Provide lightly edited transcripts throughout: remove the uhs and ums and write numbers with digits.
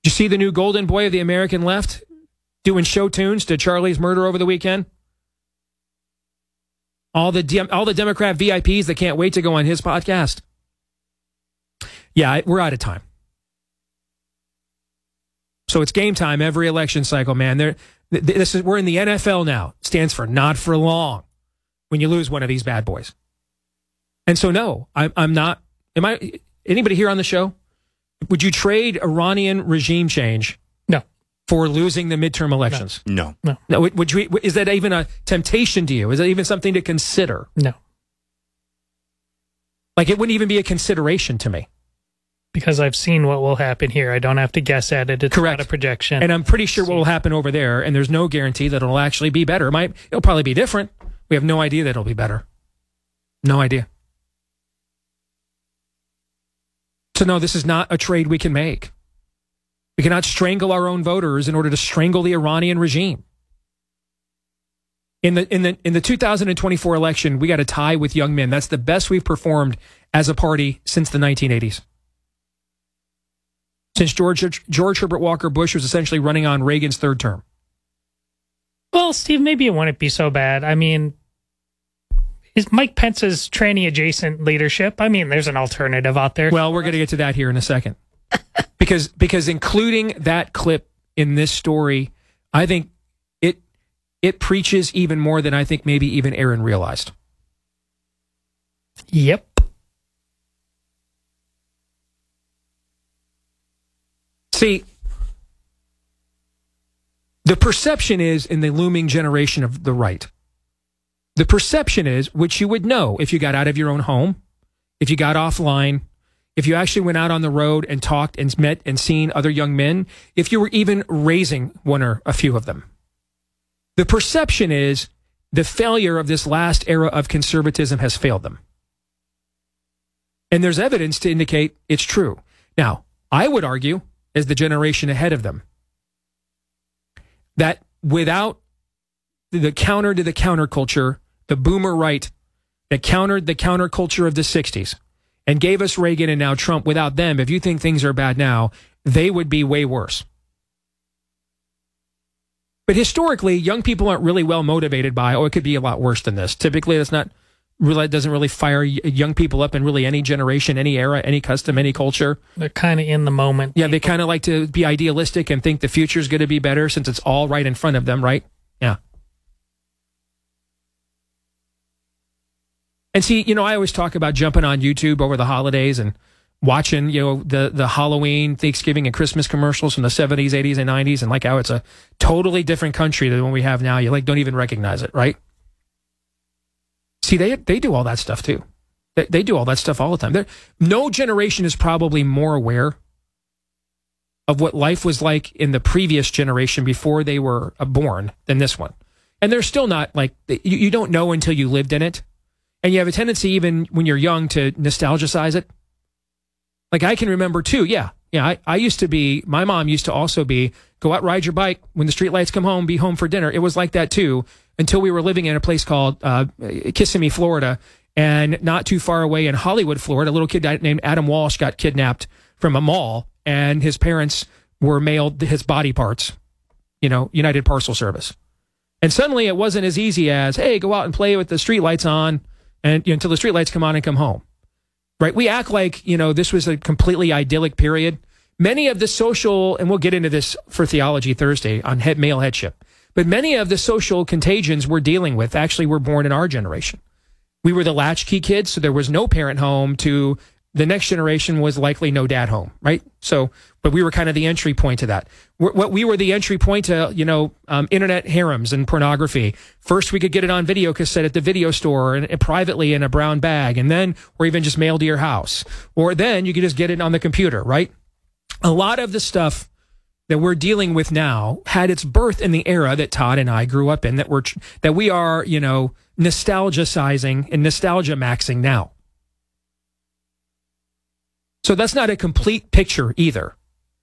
Did you see the new golden boy of the American left doing show tunes to Charlie's murder over the weekend? All the Democrat VIPs that can't wait to go on his podcast. Yeah, we're out of time. So it's game time every election cycle, man. We're in the NFL now. It stands for not for long when you lose one of these bad boys. And so, no, I'm not. Anybody here on the show? Would you trade Iranian regime change? No. For losing the midterm elections? No. Would you? Is that even a temptation to you? Is that even something to consider? No. Like, it wouldn't even be a consideration to me. Because I've seen what will happen here. I don't have to guess at it. It's correct. Not a projection. And I'm pretty sure what will happen over there, and there's no guarantee that it'll actually be better. It'll probably be different. We have no idea that it'll be better. No idea. So no, this is not a trade we can make. We cannot strangle our own voters in order to strangle the Iranian regime. In the 2024 election, we got a tie with Young Men. That's the best we've performed as a party since the 1980s. Since George Herbert Walker Bush was essentially running on Reagan's third term. Well, Steve, maybe it wouldn't be so bad. I mean, is Mike Pence's tranny adjacent leadership? I mean, there's an alternative out there. Well, we're going to get to that here in a second. because including that clip in this story, I think it preaches even more than I think maybe even Aaron realized. Yep. See, the perception is in the looming generation of the right. The perception is, which you would know if you got out of your own home, if you got offline, if you actually went out on the road and talked and met and seen other young men, if you were even raising one or a few of them. The perception is the failure of this last era of conservatism has failed them. And there's evidence to indicate it's true. Now, I would argue, as the generation ahead of them, that without the counter to the counterculture, the boomer right that countered the counterculture of the 60s and gave us Reagan and now Trump, without them, if you think things are bad now, they would be way worse. But historically, young people aren't really well motivated by, it could be a lot worse than this. Typically, doesn't really fire young people up in really any generation, any era, any custom, any culture. They're kind of in the moment. Yeah, they kind of like to be idealistic and think the future's going to be better since it's all right in front of them, right? Yeah. And see, I always talk about jumping on YouTube over the holidays and watching, the Halloween, Thanksgiving, and Christmas commercials from the 70s, 80s, and 90s, and like how it's a totally different country than what we have now. You don't even recognize it, right? See, they do all that stuff too. They do all that stuff all the time. No generation is probably more aware of what life was like in the previous generation before they were born than this one. And they're still not like, you don't know until you lived in it. And you have a tendency, even when you're young, to nostalgicize it. Like I can remember too, I used to be, my mom used to also be, go out, ride your bike. When the streetlights come home, be home for dinner. It was like that too, until we were living in a place called Kissimmee, Florida. And not too far away in Hollywood, Florida, a little kid named Adam Walsh got kidnapped from a mall, and his parents were mailed his body parts, United Parcel Service. And suddenly it wasn't as easy as, hey, go out and play with the streetlights on and until the streetlights come on and come home. Right? We act like, this was a completely idyllic period. Many of the social, and we'll get into this for Theology Thursday on male headship, but many of the social contagions we're dealing with actually were born in our generation. We were the latchkey kids, so there was no parent home, to the next generation was likely no dad home, right? So, but we were kind of the entry point to that. We were the entry point to, internet harems and pornography. First, we could get it on video cassette at the video store and privately in a brown bag, and then, or even just mailed to your house. Or then you could just get it on the computer, right? A lot of the stuff that we're dealing with now had its birth in the era that Todd and I grew up in, that we are, nostalgicizing and nostalgia maxing now. So that's not a complete picture either.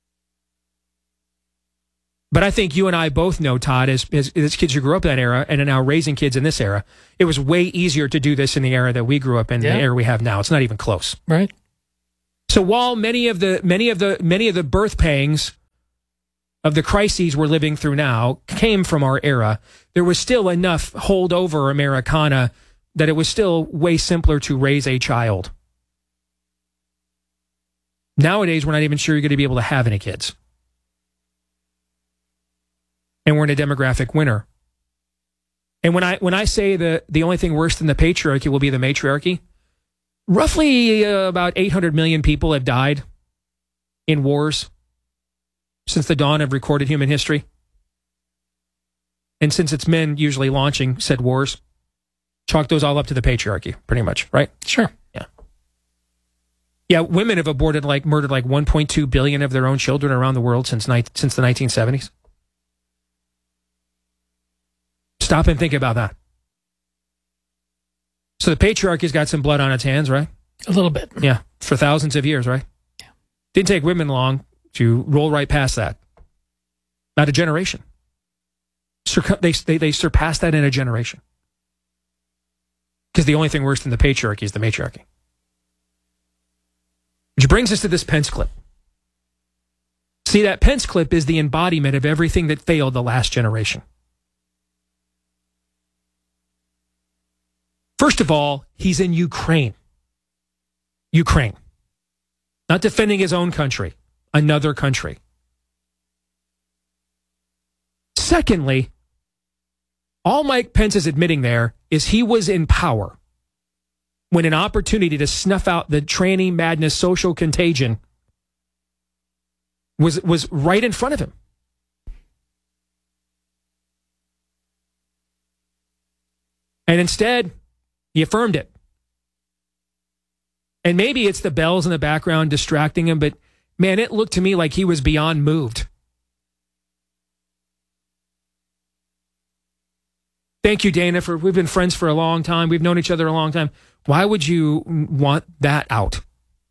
But I think you and I both know, Todd, as kids who grew up in that era and are now raising kids in this era, it was way easier to do this in the era that we grew up in, the era we have now. It's not even close. Right. So while many of the birth pangs of the crises we're living through now came from our era, there was still enough holdover Americana that it was still way simpler to raise a child. Nowadays, we're not even sure you're going to be able to have any kids. And we're in a demographic winter. And when I say the only thing worse than the patriarchy will be the matriarchy, roughly about 800 million people have died in wars since the dawn of recorded human history. And since it's men usually launching said wars, chalk those all up to the patriarchy, pretty much, right? Sure. Yeah. Yeah, women have murdered like 1.2 billion of their own children around the world since the 1970s. Stop and think about that. So the patriarchy's got some blood on its hands, right? A little bit. Yeah, for thousands of years, right? Yeah. Didn't take women long to roll right past that. Not a generation. They surpassed that in a generation. Because the only thing worse than the patriarchy is the matriarchy. Which brings us to this Pence clip. See, that Pence clip is the embodiment of everything that failed the last generation. First of all, he's in Ukraine. Ukraine. Not defending his own country, another country. Secondly, all Mike Pence is admitting there is he was in power when an opportunity to snuff out the tranny madness social contagion was right in front of him. And instead, he affirmed it. And maybe it's the bells in the background distracting him, but man, it looked to me like he was beyond moved. Thank you, Dana, we've been friends for a long time. We've known each other a long time. Why would you want that out?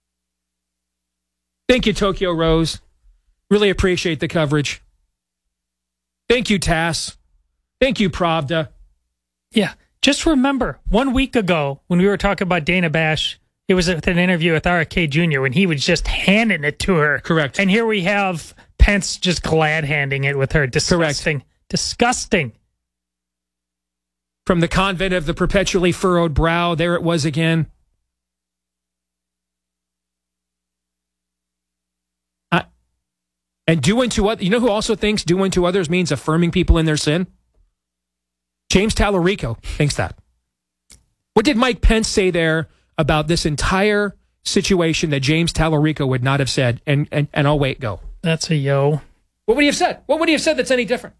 Thank you, Tokyo Rose. Really appreciate the coverage. Thank you, Tass. Thank you, Pravda. Yeah. Just remember, 1 week ago, when we were talking about Dana Bash, it was at an interview with RFK Jr. when he was just handing it to her. Correct. And here we have Pence just glad-handing it with her. Disgusting. Correct. Disgusting. From the convent of the perpetually furrowed brow, there it was again. And do unto others, you know who also thinks do unto others means affirming people in their sin? James Tallarico thinks that. What did Mike Pence say there about this entire situation that James Tallarico would not have said? And I'll wait, go. That's a yo. What would he have said? What would he have said that's any different?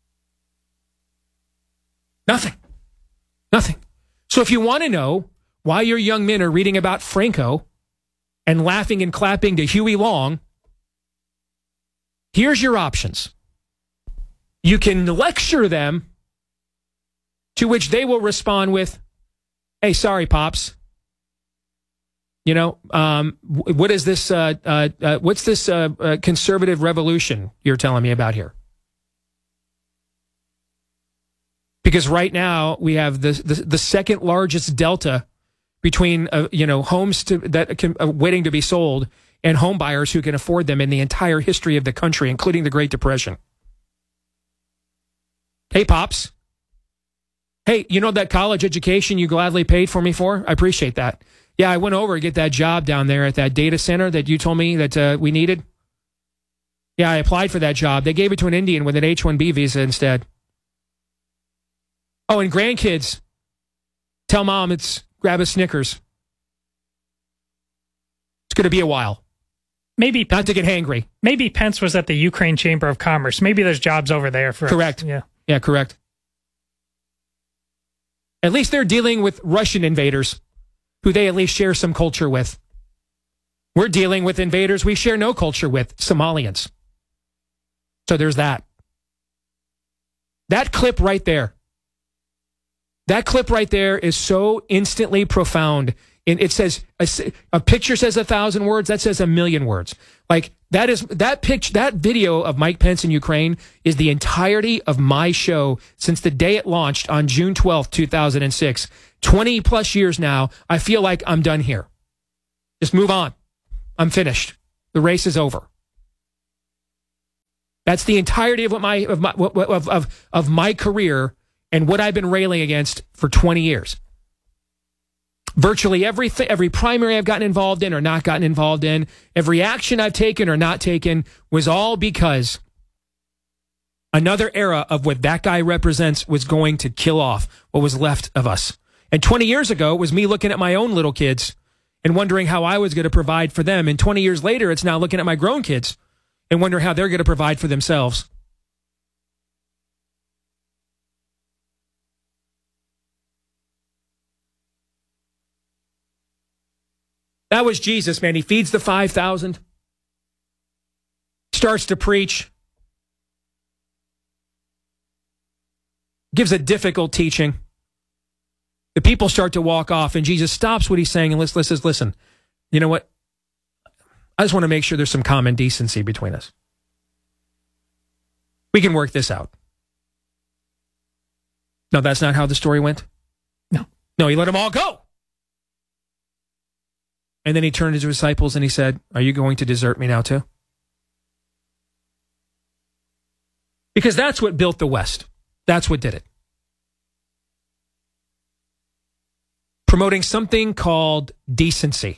Nothing. Nothing. So if you want to know why your young men are reading about Franco and laughing and clapping to Huey Long, here's your options. You can lecture them, to which they will respond with, hey, sorry, Pops. You know, what is this, what's this conservative revolution you're telling me about here? Because right now we have the second largest delta between, homes waiting to be sold and home buyers who can afford them in the entire history of the country, including the Great Depression. Hey, Pops. Hey, you know that college education you gladly paid for me for? I appreciate that. Yeah, I went over to get that job down there at that data center that you told me that we needed. Yeah, I applied for that job. They gave it to an Indian with an H-1B visa instead. Oh, and grandkids, tell Mom grab a Snickers. It's going to be a while. Maybe not to get hangry. Maybe Pence was at the Ukraine Chamber of Commerce. Maybe there's jobs over there for correct. Us. Yeah, correct. At least they're dealing with Russian invaders who they at least share some culture with. We're dealing with invaders we share no culture with, Somalians. So there's that. That clip right there. That clip right there is so instantly profound. And it says a picture says 1,000 words. That says 1,000,000 words. Like that video of Mike Pence in Ukraine is the entirety of my show since the day it launched on June 12th, 2006. 20 plus years now. I feel like I'm done here. Just move on. I'm finished. The race is over. That's the entirety of of my career and what I've been railing against for 20 years. Virtually every primary I've gotten involved in or not gotten involved in, every action I've taken or not taken was all because another era of what that guy represents was going to kill off what was left of us. And 20 years ago, it was me looking at my own little kids and wondering how I was going to provide for them. And 20 years later, it's now looking at my grown kids and wondering how they're going to provide for themselves. That was Jesus, man. He feeds the 5,000, starts to preach, gives a difficult teaching. The people start to walk off, and Jesus stops what he's saying and says, listen, you know what? I just want to make sure there's some common decency between us. We can work this out. No, that's not how the story went? No, he let them all go. And then he turned to his disciples and he said, are you going to desert me now too? Because that's what built the West. That's what did it. Promoting something called decency.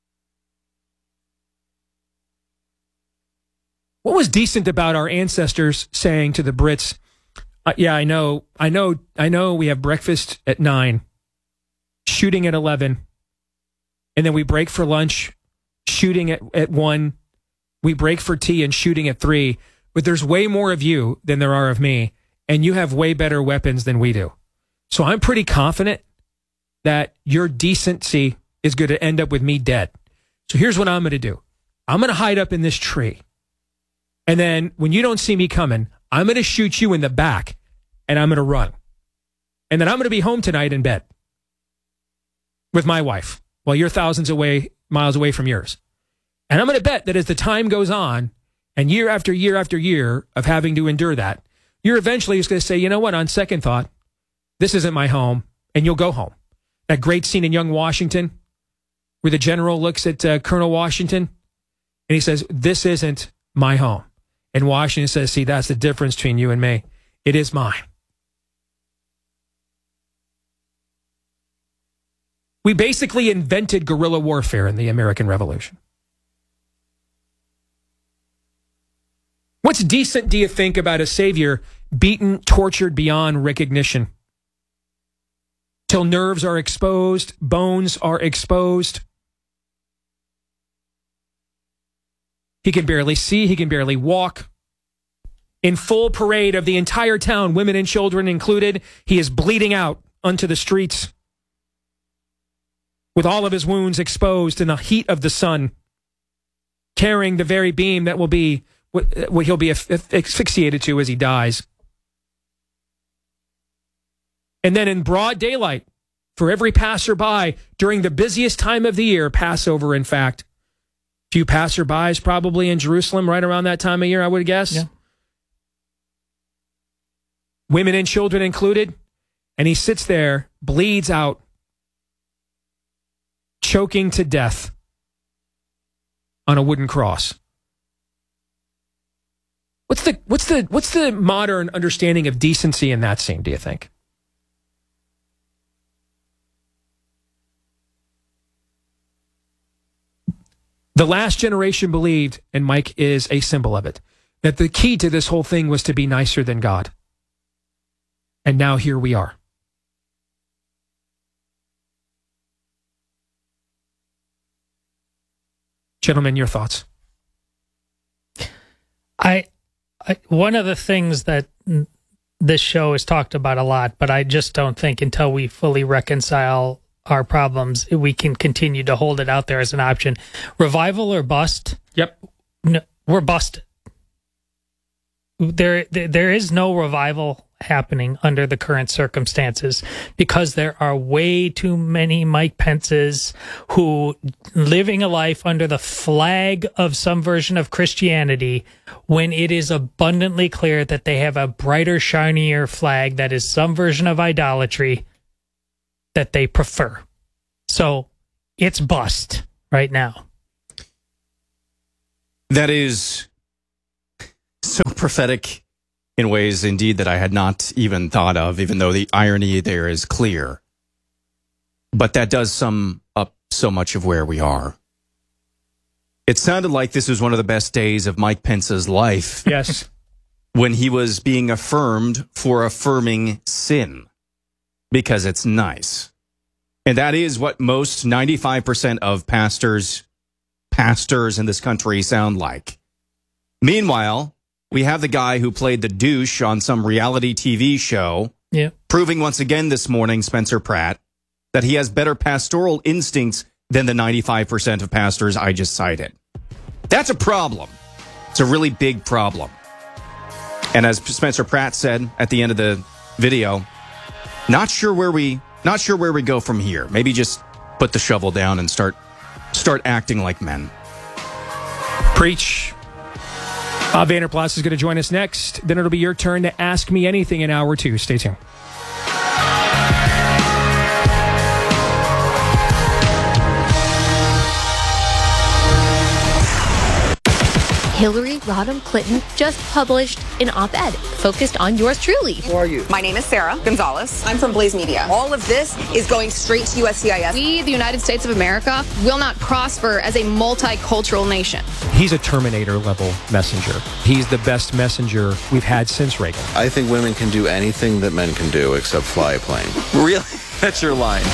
What was decent about our ancestors saying to the Brits, yeah, I know, we have breakfast at 9, shooting at 11, and then we break for lunch, shooting at 1, we break for tea and shooting at 3, but there's way more of you than there are of me, and you have way better weapons than we do. So I'm pretty confident that your decency is going to end up with me dead. So here's what I'm going to do. I'm going to hide up in this tree. And then when you don't see me coming, I'm going to shoot you in the back and I'm going to run. And then I'm going to be home tonight in bed with my wife while you're miles away from yours. And I'm going to bet that as the time goes on and year after year after year of having to endure that, you're eventually just going to say, you know what, on second thought, this isn't my home, and you'll go home. That great scene in Young Washington where the general looks at Colonel Washington and he says, this isn't my home. And Washington says, see, that's the difference between you and me. It is mine. We basically invented guerrilla warfare in the American Revolution. What's decent, do you think, about a savior beaten, tortured beyond recognition? Till nerves are exposed, bones are exposed. He can barely see, he can barely walk. In full parade of the entire town, women and children included, he is bleeding out onto the streets with all of his wounds exposed in the heat of the sun, carrying the very beam that will be what he'll be asphyxiated to as he dies. And then in broad daylight, for every passerby, during the busiest time of the year, Passover, in fact, few passerbys probably in Jerusalem right around that time of year, I would guess. Yeah. Women and children included. And he sits there, bleeds out, choking to death on a wooden cross. What's the modern understanding of decency in that scene, do you think? The last generation believed, and Mike is a symbol of it, that the key to this whole thing was to be nicer than God. And now here we are. Gentlemen, your thoughts? One of the things that this show has talked about a lot, but I just don't think until we fully reconcile our problems, we can continue to hold it out there as an option. Revival or bust? Yep. No, we're busted. There is no revival happening under the current circumstances because there are way too many Mike Pences who living a life under the flag of some version of Christianity when it is abundantly clear that they have a brighter, shinier flag that is some version of idolatry that they prefer. So it's bust right now. That is so prophetic in ways, indeed, that I had not even thought of, even though the irony there is clear. But that does sum up so much of where we are. It sounded like this was one of the best days of Mike Pence's life. Yes. When he was being affirmed for affirming sin, because it's nice. And that is what most 95% of pastors in this country sound like. Meanwhile, we have the guy who played the douche on some reality TV show, proving once again this morning, Spencer Pratt, that he has better pastoral instincts than the 95% of pastors I just cited. That's a problem. It's a really big problem. And as Spencer Pratt said at the end of the video, not sure where we go from here. Maybe just put the shovel down and start acting like men. Preach. Bob Vanderplas is going to join us next. Then it'll be your turn to ask me anything in hour 2. Stay tuned. Hillary Rodham Clinton just published an op-ed focused on yours truly. Who are you? My name is Sarah Gonzalez. I'm from Blaze Media. All of this is going straight to USCIS. We, the United States of America, will not prosper as a multicultural nation. He's a Terminator-level messenger. He's the best messenger we've had since Reagan. I think women can do anything that men can do except fly a plane. Really? That's your line.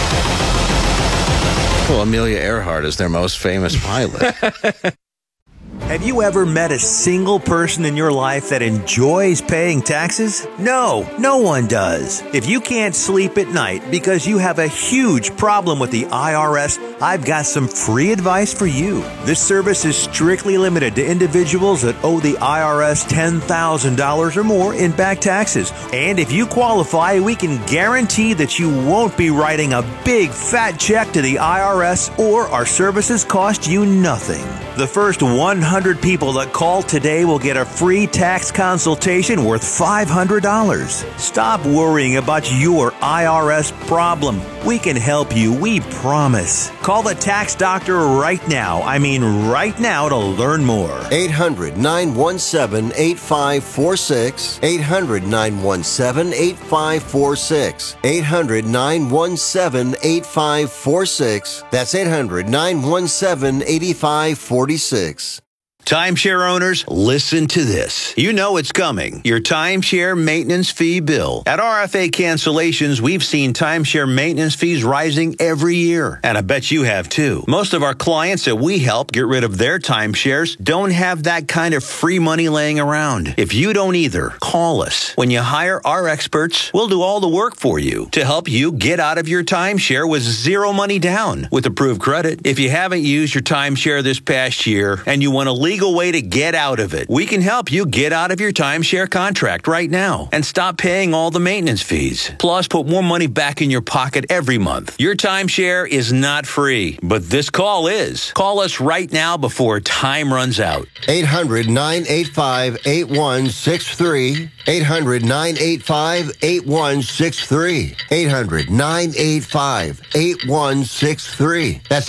Well, Amelia Earhart is their most famous pilot. Have you ever met a single person in your life that enjoys paying taxes? No, no one does. If you can't sleep at night because you have a huge problem with the IRS, I've got some free advice for you. This service is strictly limited to individuals that owe the IRS $10,000 or more in back taxes. And if you qualify, we can guarantee that you won't be writing a big fat check to the IRS, or our services cost you nothing. The first 100 people that call today will get a free tax consultation worth $500. Stop worrying about your IRS problem. We can help you, we promise. Call the tax doctor right now. I mean right now, to learn more. 800-917-8546. 800-917-8546. 800-917-8546. That's 800-917-8546. Timeshare owners, listen to this. You know it's coming. Your timeshare maintenance fee bill. At RFA Cancellations, we've seen timeshare maintenance fees rising every year. And I bet you have too. Most of our clients that we help get rid of their timeshares don't have that kind of free money laying around. If you don't either, call us. When you hire our experts, we'll do all the work for you to help you get out of your timeshare with zero money down with approved credit. If you haven't used your timeshare this past year and you want to legal way to get out of it, we can help you get out of your timeshare contract right now and stop paying all the maintenance fees. Plus, put more money back in your pocket every month. Your timeshare is not free, but this call is. Call us right now before time runs out. 800-985-8163. 800-985-8163. 800-985-8163. That's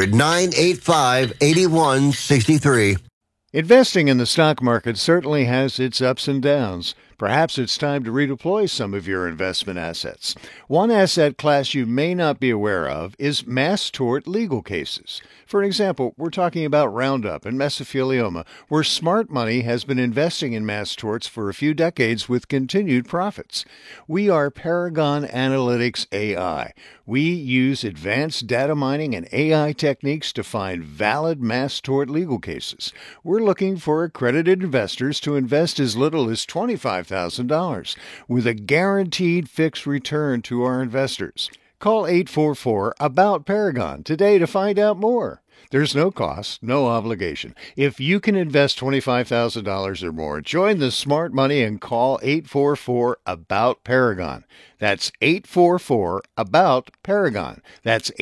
800-985-8163. Investing in the stock market certainly has its ups and downs. Perhaps it's time to redeploy some of your investment assets. One asset class you may not be aware of is mass tort legal cases. For example, we're talking about Roundup and mesothelioma, where smart money has been investing in mass torts for a few decades with continued profits. We are Paragon Analytics AI. We use advanced data mining and AI techniques to find valid mass tort legal cases. We're looking for accredited investors to invest as little as $25,000 with a guaranteed fixed return to our investors. Call 844-ABOUT-PARAGON today to find out more. There's no cost, no obligation. If you can invest $25,000 or more, join the smart money and call 844-ABOUT-PARAGON. That's 844-ABOUT-PARAGON. That's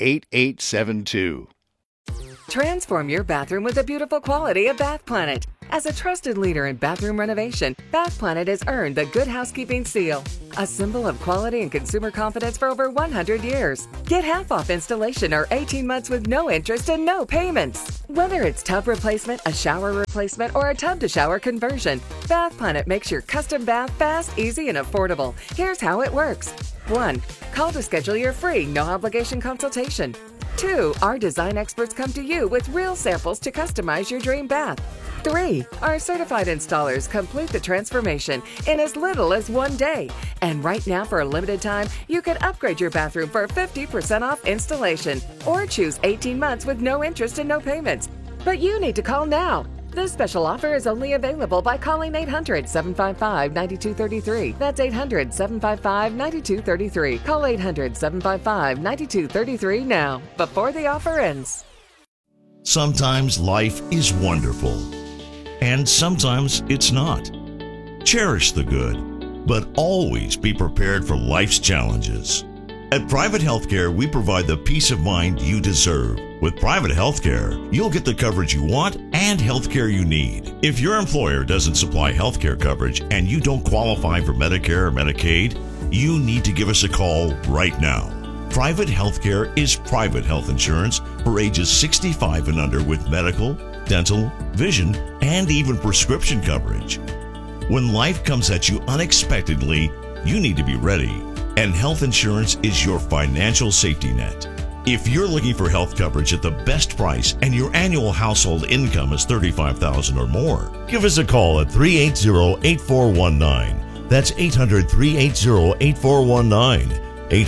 844-226-8872. Transform your bathroom with the beautiful quality of Bath Planet. As a trusted leader in bathroom renovation, Bath Planet has earned the Good Housekeeping seal, a symbol of quality and consumer confidence for over 100 years. Get half off installation or 18 months with no interest and no payments. Whether it's tub replacement, a shower replacement, or a tub-to-shower conversion, Bath Planet makes your custom bath fast, easy, and affordable. Here's how it works. 1. Call to schedule your free, no-obligation consultation. 2. Our design experts come to you with real samples to customize your dream bath. 3. Our certified installers complete the transformation in as little as 1 day. And right now, for a limited time, you can upgrade your bathroom for 50% off installation or choose 18 months with no interest and no payments. But you need to call now. This special offer is only available by calling 800-755-9233. That's 800-755-9233. Call 800-755-9233 now, before the offer ends. Sometimes life is wonderful, and sometimes it's not. Cherish the good, but always be prepared for life's challenges. At Private Healthcare, we provide the peace of mind you deserve. With Private Healthcare, you'll get the coverage you want and healthcare you need. If your employer doesn't supply healthcare coverage and you don't qualify for Medicare or Medicaid, you need to give us a call right now. Private Healthcare is private health insurance for ages 65 and under with medical, dental, vision, and even prescription coverage. When life comes at you unexpectedly, you need to be ready. And health insurance is your financial safety net. If you're looking for health coverage at the best price and your annual household income is $35,000 or more, give us a call at 380-8419. That's 800-380-8419.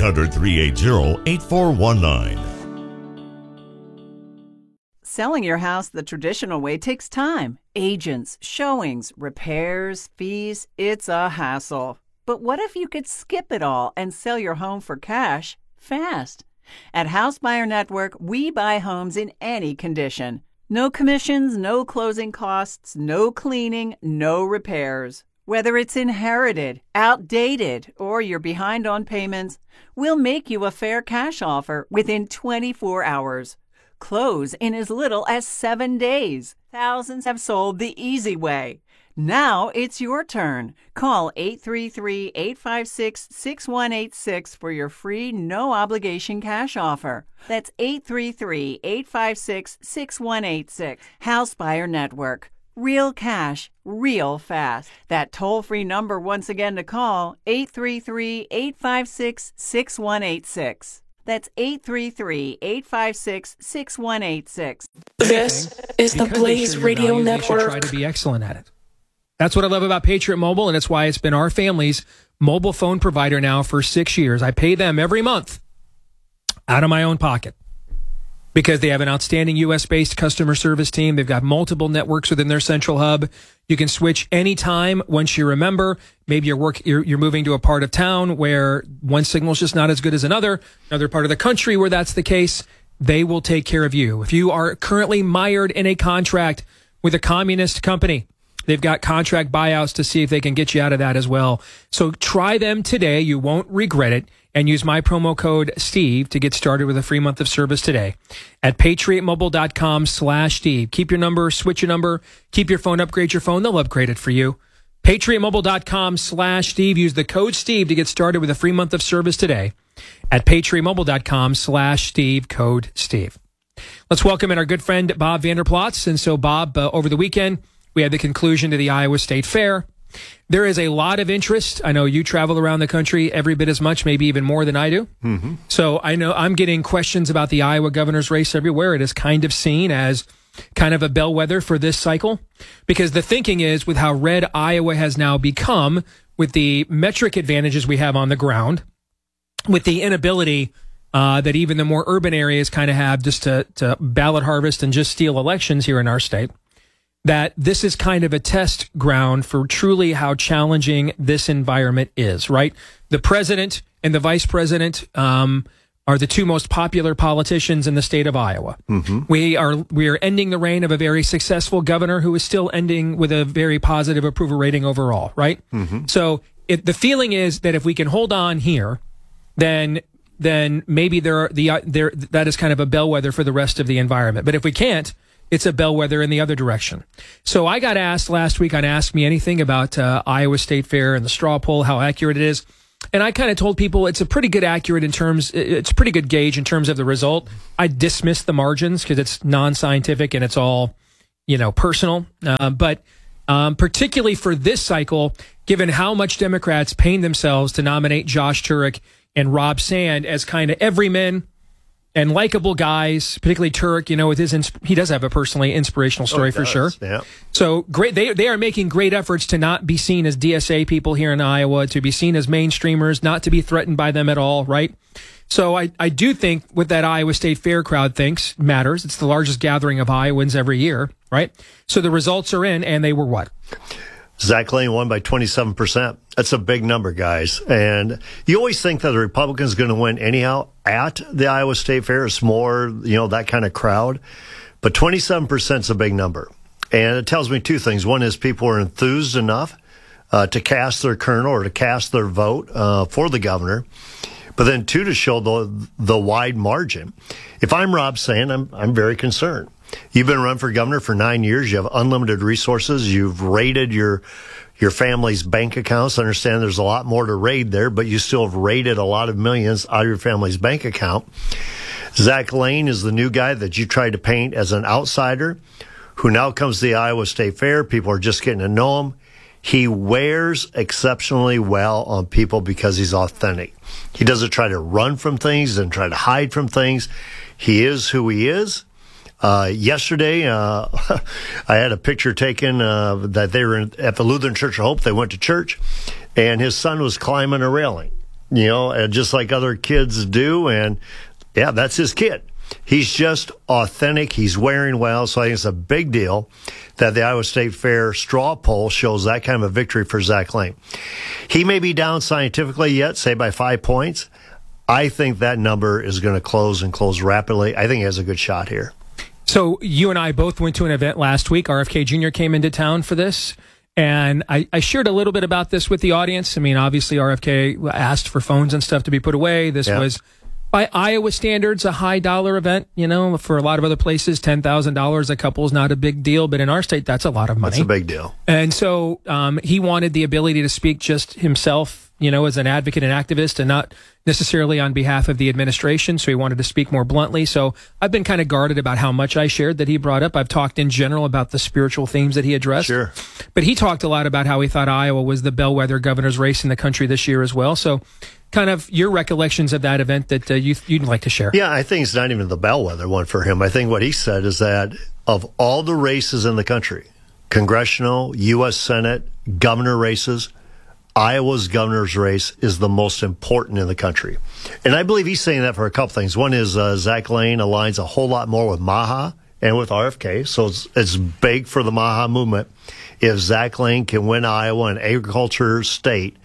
800-380-8419. Selling your house the traditional way takes time. Agents, showings, repairs, fees. It's a hassle. But what if you could skip it all and sell your home for cash fast? At House Buyer Network, we buy homes in any condition. No commissions, no closing costs, no cleaning, no repairs. Whether it's inherited, outdated, or you're behind on payments, we'll make you a fair cash offer within 24 hours. Close in as little as 7 days. Thousands have sold the easy way. Now it's your turn. Call 833-856-6186 for your free no-obligation cash offer. That's 833-856-6186. House Buyer Network. Real cash, real fast. That toll-free number once again to call, 833-856-6186. That's 833-856-6186. This is the Blaze Radio Network. Try to be excellent at it. That's what I love about Patriot Mobile, and it's why it's been our family's mobile phone provider now for 6 years. I pay them every month out of my own pocket because they have an outstanding U.S.-based customer service team. They've got multiple networks within their central hub. You can switch anytime once you remember. Maybe you're moving to a part of town where one signal is just not as good as another part of the country where that's the case. They will take care of you. If you are currently mired in a contract with a communist company, they've got contract buyouts to see if they can get you out of that as well. So try them today. You won't regret it. And use my promo code Steve to get started with a free month of service today at patriotmobile.com/Steve. Keep your number, switch your number, keep your phone, upgrade your phone. They'll upgrade it for you. patriotmobile.com/Steve. Use the code Steve to get started with a free month of service today at patriotmobile.com/Steve, code Steve. Let's welcome in our good friend, Bob Vander Plaats. And so, Bob, over the weekend, we had the conclusion to the Iowa State Fair. There is a lot of interest. I know you travel around the country every bit as much, maybe even more than I do. Mm-hmm. So I know I'm getting questions about the Iowa governor's race everywhere. It is kind of seen as kind of a bellwether for this cycle because the thinking is with how red Iowa has now become, with the metric advantages we have on the ground, with the inability that even the more urban areas kind of have just to ballot harvest and just steal elections here in our state, that this is kind of a test ground for truly how challenging this environment is, right? The president and the vice president are the two most popular politicians in the state of Iowa. Mm-hmm. We are ending the reign of a very successful governor who is still ending with a very positive approval rating overall, right? Mm-hmm. So the feeling is that if we can hold on here, then maybe that is kind of a bellwether for the rest of the environment. But if we can't, it's a bellwether in the other direction. So I got asked last week on Ask Me Anything about Iowa State Fair and the straw poll, how accurate it is. And I kind of told people it's a pretty good it's a pretty good gauge in terms of the result. I dismissed the margins because it's non-scientific and it's all, personal. But particularly for this cycle, given how much Democrats pain themselves to nominate Josh Turek and Rob Sand as kind of everymen and likable guys, particularly Turek, with he does have a personally inspirational story for sure. Yeah. So great. They are making great efforts to not be seen as DSA people here in Iowa, to be seen as mainstreamers, not to be threatened by them at all. Right. So I do think what that Iowa State Fair crowd thinks matters. It's the largest gathering of Iowans every year. Right. So the results are in, and they were what? Zach Lane won by 27%. That's a big number, guys. And you always think that the Republican's going to win anyhow at the Iowa State Fair. It's more, that kind of crowd. But 27% is a big number. And it tells me two things. One is people are enthused enough to cast their kernel or to cast their vote for the governor. But then two, to show the wide margin. If I'm Rob Sand, I'm very concerned. You've been running for governor for 9 years. You have unlimited resources. You've raided your family's bank accounts. I understand there's a lot more to raid there, but you still have raided a lot of millions out of your family's bank account. Zach Lane is the new guy that you tried to paint as an outsider who now comes to the Iowa State Fair. People are just getting to know him. He wears exceptionally well on people because he's authentic. He doesn't try to run from things, doesn't try to hide from things. He is who he is. Yesterday, I had a picture taken that they were at the Lutheran Church of Hope. They went to church, and his son was climbing a railing, just like other kids do. And, yeah, that's his kid. He's just authentic. He's wearing well. So I think it's a big deal that the Iowa State Fair straw poll shows that kind of a victory for Zach Lane. He may be down scientifically yet, say by 5 points. I think that number is going to close rapidly. I think he has a good shot here. So you and I both went to an event last week. RFK Jr. came into town for this, and I shared a little bit about this with the audience. I mean, obviously RFK asked for phones and stuff to be put away. This was, by Iowa standards, a high dollar event. For a lot of other places, $10,000 a couple is not a big deal, but in our state, that's a lot of money. That's a big deal. And so he wanted the ability to speak just himself, as an advocate and activist, and not necessarily on behalf of the administration. So he wanted to speak more bluntly. So I've been kind of guarded about how much I shared that he brought up. I've talked in general about the spiritual themes that he addressed. Sure. But he talked a lot about how he thought Iowa was the bellwether governor's race in the country this year as well. So kind of your recollections of that event that you'd like to share. Yeah, I think it's not even the bellwether one for him. I think what he said is that of all the races in the country, congressional, U.S. Senate, governor races, Iowa's governor's race is the most important in the country. And I believe he's saying that for a couple things. One is Zach Lane aligns a whole lot more with MAHA and with RFK. So it's big for the MAHA movement if Zach Lane can win Iowa, an agriculture state,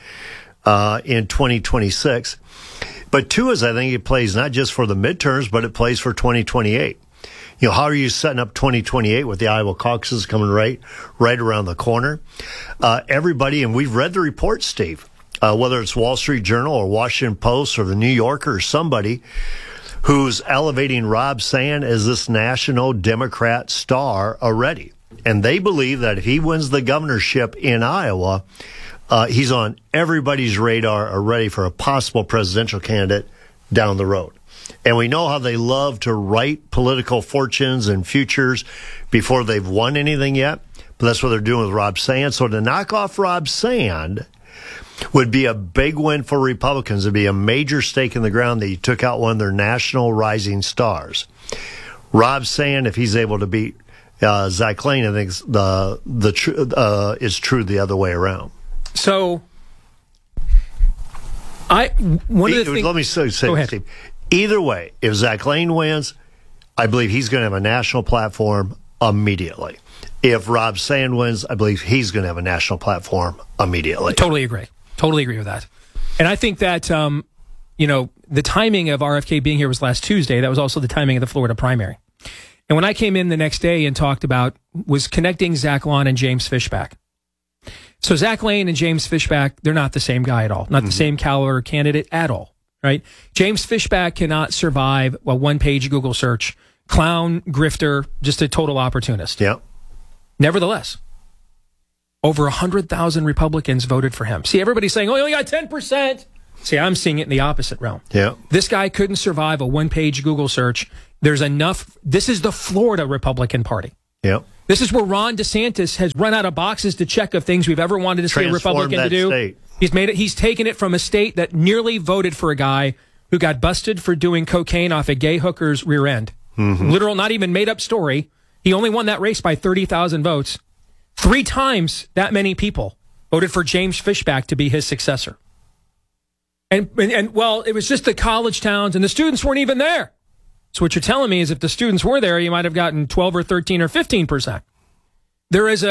in 2026. But two is I think it plays not just for the midterms, but it plays for 2028. How are you setting up 2028 with the Iowa caucuses coming right around the corner? Everybody, and we've read the reports, Steve, whether it's Wall Street Journal or Washington Post or the New Yorker or somebody who's elevating Rob Sand as this national Democrat star already. And they believe that if he wins the governorship in Iowa, he's on everybody's radar already for a possible presidential candidate down the road. And we know how they love to write political fortunes and futures before they've won anything yet. But that's what they're doing with Rob Sand. So to knock off Rob Sand would be a big win for Republicans. It'd be a major stake in the ground that you took out one of their national rising stars. Rob Sand, if he's able to beat Zach Lane, I think is true the other way around. So let me say this, Steve. Either way, if Zach Lane wins, I believe he's going to have a national platform immediately. If Rob Sand wins, I believe he's going to have a national platform immediately. Totally agree with that. And I think that, the timing of RFK being here was last Tuesday. That was also the timing of the Florida primary. And when I came in the next day and was connecting Zach Lane and James Fishback. So Zach Lane and James Fishback, they're not the same guy at all. Not the same caliber candidate at all. Right? James Fishback cannot survive a one-page Google search clown, grifter, just a total opportunist. Yeah. Nevertheless, over 100,000 Republicans voted for him. See, everybody's saying, oh, he only got 10%. See, I'm seeing it in the opposite realm. Yeah. This guy couldn't survive a one-page Google search. There's enough. This is the Florida Republican Party. Yeah. This is where Ron DeSantis has run out of boxes to check of things we've ever wanted to see a Republican to do. State. He's taken it from a state that nearly voted for a guy who got busted for doing cocaine off a gay hooker's rear end. Mm-hmm. Literal, not even made up story. He only won that race by 30,000 votes. 3 times that many people voted for James Fishback to be his successor. And well, it was just the college towns, and the students weren't even there. So what you're telling me is if the students were there, you might have gotten 12 or 13 or 15%. There is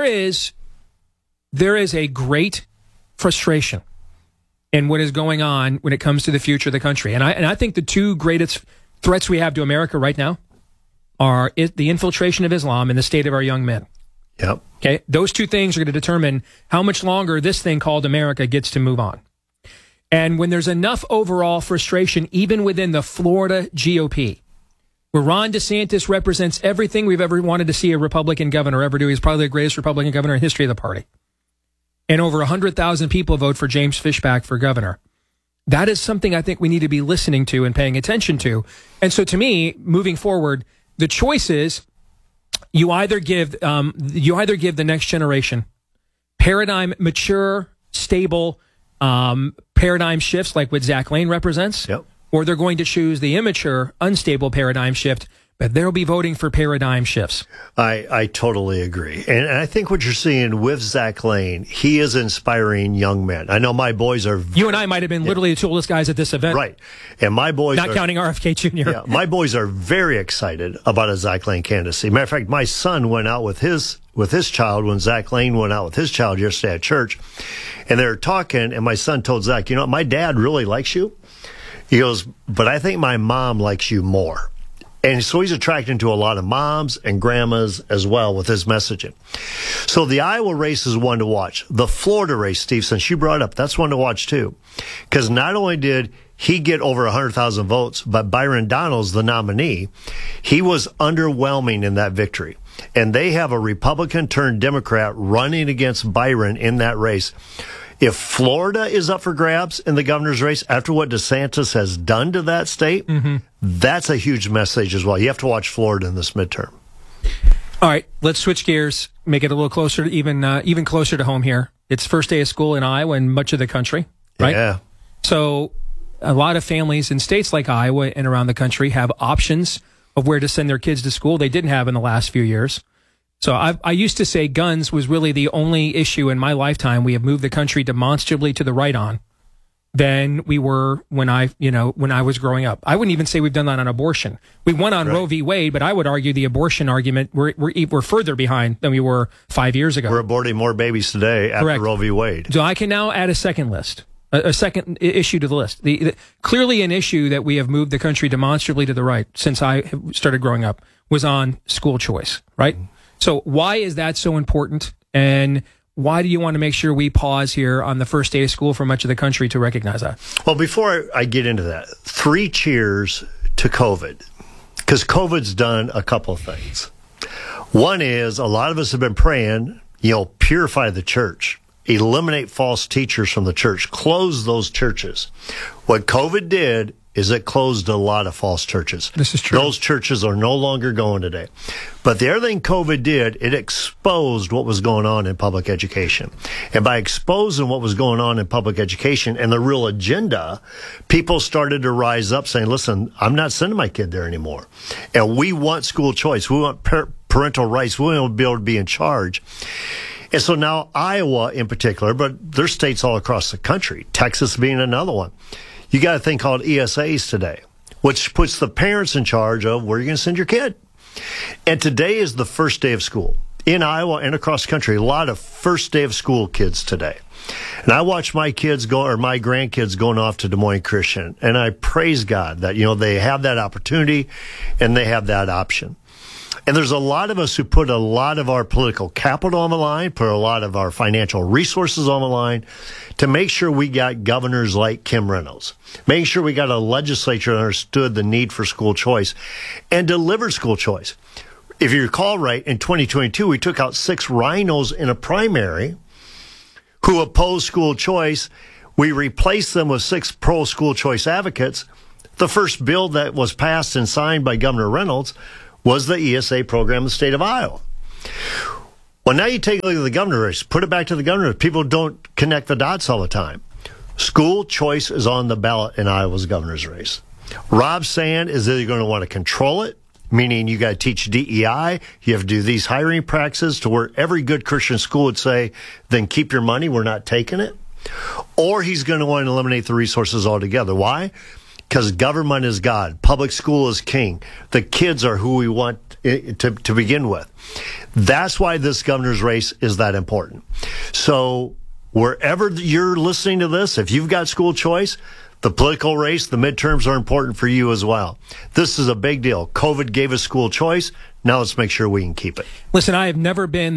a great frustration in what is going on when it comes to the future of the country. And I think the 2 greatest threats we have to America right now are the infiltration of Islam and the state of our young men. Yep. Okay. Those 2 things are going to determine how much longer this thing called America gets to move on. And when there's enough overall frustration, even within the Florida GOP, where Ron DeSantis represents everything we've ever wanted to see a Republican governor ever do. He's probably the greatest Republican governor in history of the party. And over 100,000 people vote for James Fishback for governor. That is something I think we need to be listening to and paying attention to. And so to me, moving forward, the choice is you either give the next generation mature, stable, paradigm shifts like what Zach Lane represents, yep. or they're going to choose the immature, unstable paradigm shift, but they'll be voting for paradigm shifts. I totally agree. And I think what you're seeing with Zach Lane, he is inspiring young men. I know my boys are... You and I might have been literally the coolest guys at this event. Right. And my boys Not counting RFK Jr. Yeah, my boys are very excited about a Zach Lane candidacy. Matter of fact, my son went out with his child when Zach Lane went out with his child yesterday at church. And they were talking, and my son told Zach, you know, my dad really likes you. He goes, but I think my mom likes you more. And so he's attracting to a lot of moms and grandmas as well with his messaging. So the Iowa race is one to watch. The Florida race, Steve, since you brought up, that's one to watch too. Because not only did he get over 100,000 votes, but Byron Donalds, the nominee, he was underwhelming in that victory. And they have a Republican turned Democrat running against Byron in that race. If Florida is up for grabs in the governor's race after what DeSantis has done to that state, that's a huge message as well. You have to watch Florida in this midterm. All right, let's switch gears, make it a little closer, even closer to home here. It's first day of school in Iowa and much of the country, right? Yeah. So a lot of families in states like Iowa and around the country have options of where to send their kids to school they didn't have in the last few years. So I used to say guns was really the only issue in my lifetime we have moved the country demonstrably to the right on than we were when I was growing up. I wouldn't even say we've done that on abortion. We won on Roe v. Wade, but I would argue the abortion argument, we're further behind than we were 5 years ago. We're aborting more babies today after Correct. Roe v. Wade. So I can now add a second list. A second issue to the list. Clearly an issue that we have moved the country demonstrably to the right since I started growing up was on school choice, right? So why is that so important? And why do you want to make sure we pause here on the first day of school for much of the country to recognize that? Well, before I get into that, 3 cheers to COVID, because COVID's done a couple of things. One is a lot of us have been praying, purify the church, eliminate false teachers from the church, close those churches. What COVID did is it closed a lot of false churches. This is true. Those churches are no longer going today. But the other thing COVID did, it exposed what was going on in public education. And by exposing what was going on in public education and the real agenda, people started to rise up saying, listen, I'm not sending my kid there anymore. And we want school choice. We want parental rights. We want to be able to be in charge. And so now Iowa in particular, but there's states all across the country, Texas being another one. You got a thing called ESAs today, which puts the parents in charge of where you're going to send your kid. And today is the first day of school. In Iowa and across the country, a lot of first day of school kids today. And I watch my kids my grandkids going off to Des Moines Christian. And I praise God that, they have that opportunity and they have that option. And there's a lot of us who put a lot of our political capital on the line, put a lot of our financial resources on the line to make sure we got governors like Kim Reynolds, making sure we got a legislature that understood the need for school choice and delivered school choice. If you recall right, in 2022, we took out 6 rhinos in a primary who opposed school choice. We replaced them with 6 pro-school choice advocates. The first bill that was passed and signed by Governor Reynolds was the ESA program in the state of Iowa. Well, now you take a look at the governor race, put it back to the governor. People don't connect the dots all the time. School choice is on the ballot in Iowa's governor's race. Rob Sand is either going to want to control it, meaning you got to teach DEI, you have to do these hiring practices to where every good Christian school would say, then keep your money, we're not taking it. Or he's going to want to eliminate the resources altogether. Why? Because government is God. Public school is king. The kids are who we want to begin with. That's why this governor's race is that important. So wherever you're listening to this, if you've got school choice, the political race, the midterms are important for you as well. This is a big deal. COVID gave us school choice. Now let's make sure we can keep it. Listen, I have never been,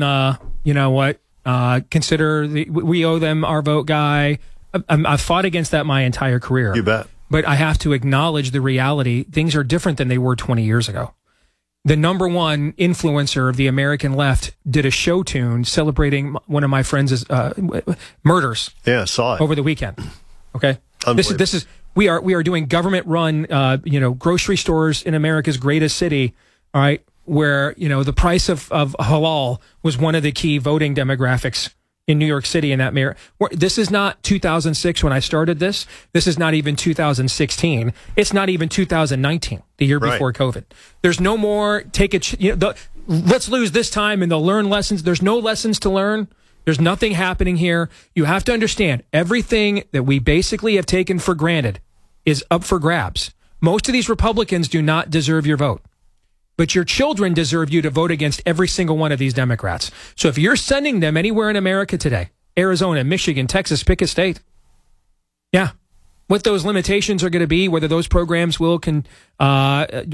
consider we owe them our vote guy. I've fought against that my entire career. You bet. But I have to acknowledge the reality. Things are different than they were 20 years ago. The number one influencer of the American left did a show tune celebrating one of my friends' murders. Yeah, saw it over the weekend. Okay. This is we are doing government run grocery stores in America's greatest city, all right, where the price of halal was one of the key voting demographics in New York City in that mayor. This is not 2006 when I started this. This is not even 2016. It's not even 2019, the year before COVID. There's no more let's lose this time and they'll learn lessons. There's no lessons to learn. There's nothing happening here. You have to understand everything that we basically have taken for granted is up for grabs. Most of these Republicans do not deserve your vote, but your children deserve you to vote against every single one of these Democrats. So if you're sending them anywhere in America today, Arizona, Michigan, Texas, pick a state. Yeah. What those limitations are going to be, whether those programs will Iowa,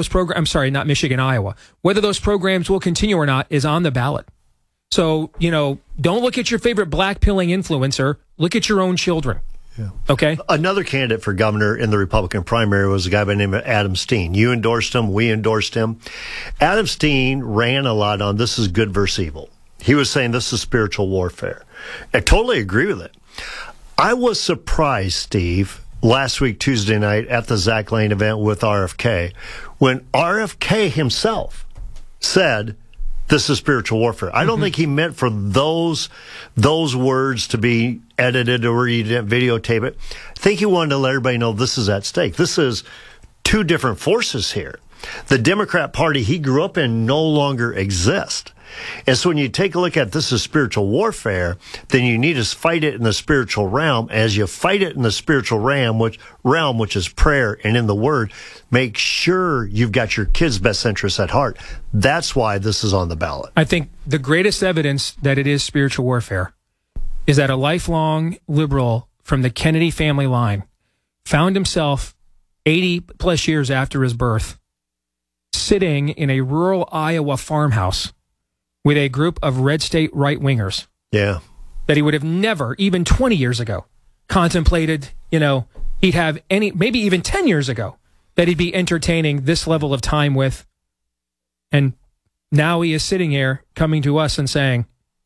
whether those programs will continue or not is on the ballot. So, don't look at your favorite black pilling influencer. Look at your own children. Yeah. Okay. Another candidate for governor in the Republican primary was a guy by the name of Adam Steen. You endorsed him. We endorsed him. Adam Steen ran a lot on this is good versus evil. He was saying this is spiritual warfare. I totally agree with it. I was surprised, Steve, last week, Tuesday night at the Zach Lane event with RFK, when RFK himself said, this is spiritual warfare. I don't think he meant for those words to be edited or he didn't videotape it. I think he wanted to let everybody know this is at stake. This is two different forces here. The Democrat Party he grew up in no longer exists. And so when you take a look at this as spiritual warfare, then you need to fight it in the spiritual realm. As you fight it in the spiritual realm, which is prayer and in the Word, make sure you've got your kids' best interests at heart. That's why this is on the ballot. I think the greatest evidence that it is spiritual warfare is that a lifelong liberal from the Kennedy family line found himself 80 plus years after his birth sitting in a rural Iowa farmhouse with a group of red state right-wingers. Yeah. That he would have never, even 20 years ago, contemplated, he'd have maybe even 10 years ago, that he'd be entertaining this level of time with. And now he is sitting here coming to us and saying,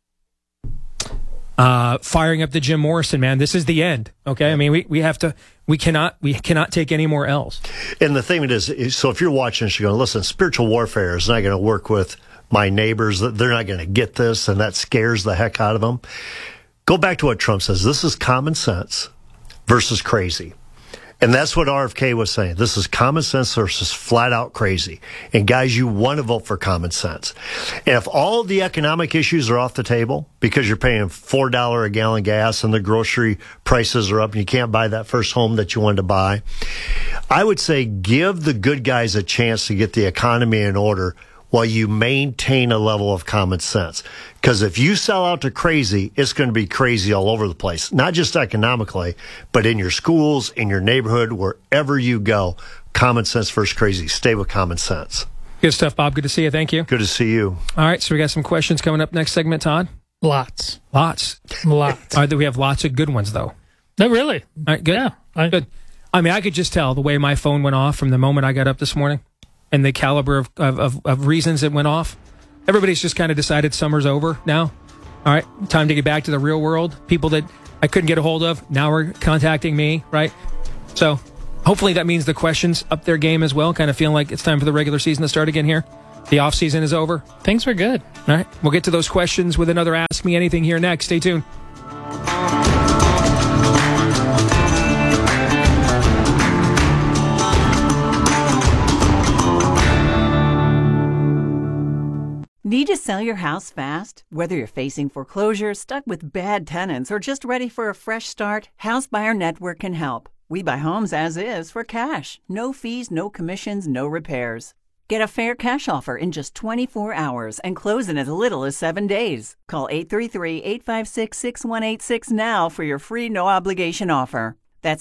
firing up the Jim Morrison, man, this is the end. Okay. I mean, we cannot take any more L's. And the thing is, so if you're watching this, you're going, listen, spiritual warfare is not going to work with my neighbors. They're not going to get this, and that scares the heck out of them. Go back to what Trump says. This is common sense versus crazy. And that's what RFK was saying. This is common sense versus flat out crazy. And guys, you want to vote for common sense. And if all of the economic issues are off the table because you're paying $4 a gallon gas and the grocery prices are up and you can't buy that first home that you wanted to buy, I would say give the good guys a chance to get the economy in order while you maintain a level of common sense. Because if you sell out to crazy, it's going to be crazy all over the place. Not just economically, but in your schools, in your neighborhood, wherever you go. Common sense versus crazy. Stay with common sense. Good stuff, Bob. Good to see you. Thank you. Good to see you. All right, so we got some questions coming up next segment, Todd. Lots. All right, we have lots of good ones, though. No, really? All right, good. Yeah. Good. I mean, I could just tell the way my phone went off from the moment I got up this morning and the caliber of reasons it went off. Everybody's just kind of decided summer's over now. All right, time to get back to the real world. People that I couldn't get a hold of now are contacting me, right? So hopefully that means the questions up their game as well, kind of feeling like it's time for the regular season to start again here. The off season is over. Things were good. All right, we'll get to those questions with another Ask Me Anything here next. Stay tuned. Need to sell your house fast? Whether you're facing foreclosure, stuck with bad tenants, or just ready for a fresh start, House Buyer Network can help. We buy homes as is for cash. No fees, no commissions, no repairs. Get a fair cash offer in just 24 hours and close in as little as 7 days. Call 833-856-6186 now for your free no-obligation offer. That's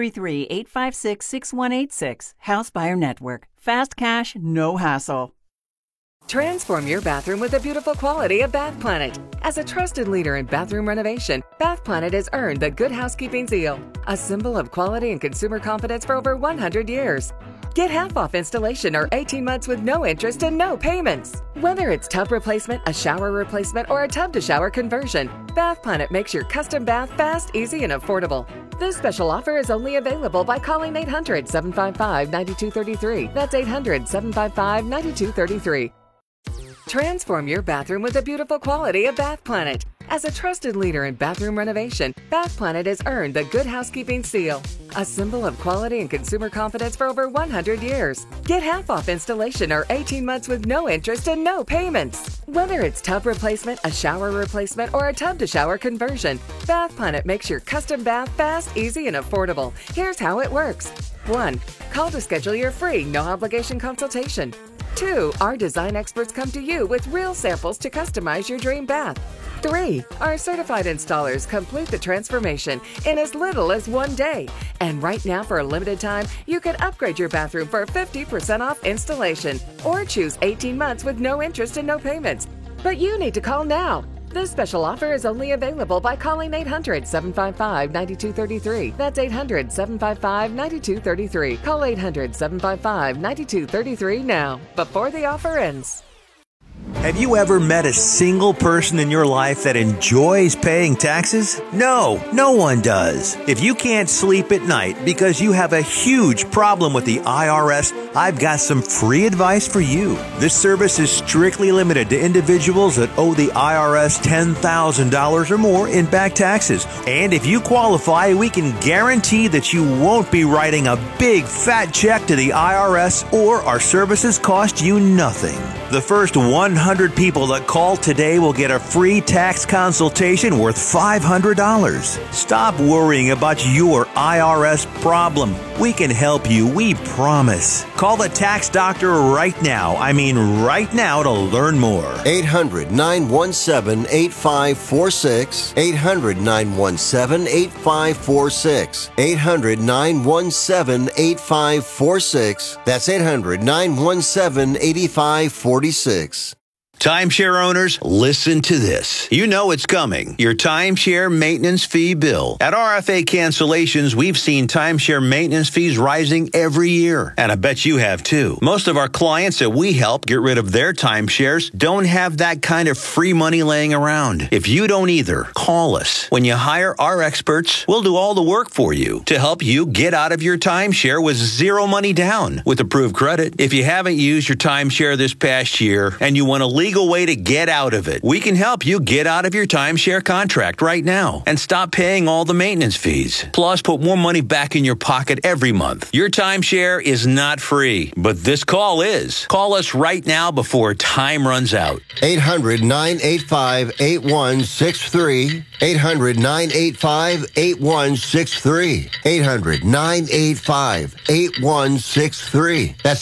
833-856-6186. House Buyer Network. Fast cash, no hassle. Transform your bathroom with the beautiful quality of Bath Planet. As a trusted leader in bathroom renovation, Bath Planet has earned the Good Housekeeping seal, a symbol of quality and consumer confidence for over 100 years. Get half off installation or 18 months with no interest and no payments. Whether it's tub replacement, a shower replacement, or a tub-to-shower conversion, Bath Planet makes your custom bath fast, easy, and affordable. This special offer is only available by calling 800-755-9233. That's 800-755-9233. Transform your bathroom with the beautiful quality of Bath Planet. As a trusted leader in bathroom renovation, Bath Planet has earned the Good Housekeeping seal, a symbol of quality and consumer confidence for over 100 years. Get half off installation or 18 months with no interest and no payments. Whether it's tub replacement, a shower replacement, or a tub-to-shower conversion, Bath Planet makes your custom bath fast, easy, and affordable. Here's how it works. 1. Call to schedule your free, no-obligation consultation. 2. Our design experts come to you with real samples to customize your dream bath. 3. Our certified installers complete the transformation in as little as 1 day. And right now, for a limited time, you can upgrade your bathroom for 50% off installation or choose 18 months with no interest and no payments. But you need to call now. This special offer is only available by calling 800-755-9233. That's 800-755-9233. Call 800-755-9233 now, before the offer ends. Have you ever met a single person in your life that enjoys paying taxes? No, no one does. If you can't sleep at night because you have a huge problem with the IRS, I've got some free advice for you. This service is strictly limited to individuals that owe the IRS $10,000 or more in back taxes. And if you qualify, we can guarantee that you won't be writing a big fat check to the IRS, or our services cost you nothing. The first 100 people that call today will get a free tax consultation worth $500. Stop worrying about your IRS problem. We can help you, we promise. Call the tax doctor right now. I mean right now, to learn more. 800-917-8546. 800-917-8546. 800-917-8546. That's 800-917-8546. Timeshare owners, listen to this. You know it's coming. Your timeshare maintenance fee bill. At RFA Cancellations, we've seen timeshare maintenance fees rising every year. And I bet you have too. Most of our clients that we help get rid of their timeshares don't have that kind of free money laying around. If you don't either, call us. When you hire our experts, we'll do all the work for you to help you get out of your timeshare with zero money down with approved credit. If you haven't used your timeshare this past year and you want to legal way to get out of it, we can help you get out of your timeshare contract right now and stop paying all the maintenance fees. Plus, put more money back in your pocket every month. Your timeshare is not free, but this call is. Call us right now before time runs out. 800-985-8163. 800-985-8163. 800-985-8163. That's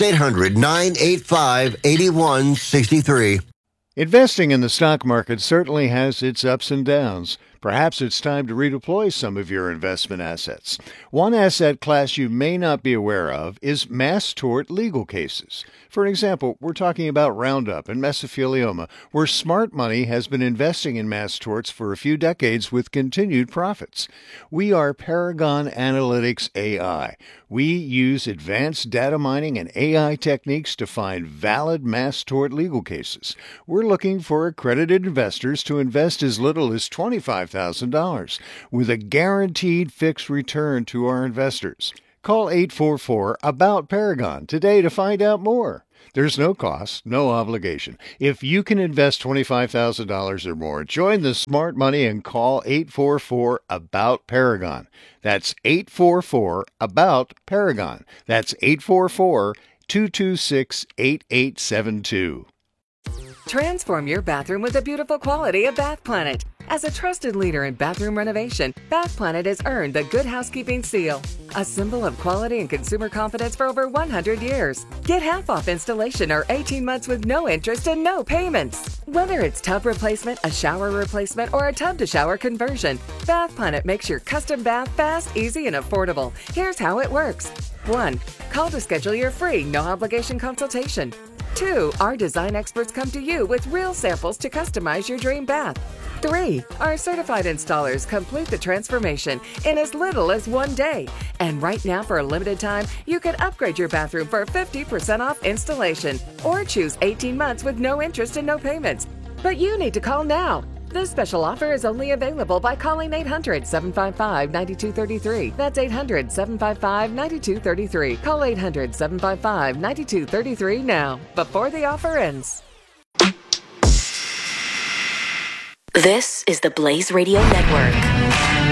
800-985-8163. Investing in the stock market certainly has its ups and downs. Perhaps it's time to redeploy some of your investment assets. One asset class you may not be aware of is mass tort legal cases. For example, we're talking about Roundup and mesothelioma, where smart money has been investing in mass torts for a few decades with continued profits. We are Paragon Analytics AI. We use advanced data mining and AI techniques to find valid mass tort legal cases. We're looking for accredited investors to invest as little as $25,000 with a guaranteed fixed return to our investors. Call 844-ABOUT-PARAGON today to find out more. There's no cost, no obligation. If you can invest $25,000 or more, join the smart money and call 844-ABOUT-PARAGON. That's 844-ABOUT-PARAGON. That's 844-226-8872. Transform your bathroom with the beautiful quality of Bath Planet. As a trusted leader in bathroom renovation, Bath Planet has earned the Good Housekeeping seal, a symbol of quality and consumer confidence for over 100 years. Get half off installation or 18 months with no interest and no payments. Whether it's tub replacement, a shower replacement, or a tub-to-shower conversion, Bath Planet makes your custom bath fast, easy, and affordable. Here's how it works. 1. Call to schedule your free, no-obligation consultation. 2. Our design experts come to you with real samples to customize your dream bath. 3. Our certified installers complete the transformation in as little as 1 day. And right now, for a limited time, you can upgrade your bathroom for 50% off installation or choose 18 months with no interest and no payments. But you need to call now. This special offer is only available by calling 800-755-9233. That's 800-755-9233. Call 800-755-9233 now, before the offer ends. This is the Blaze Radio Network.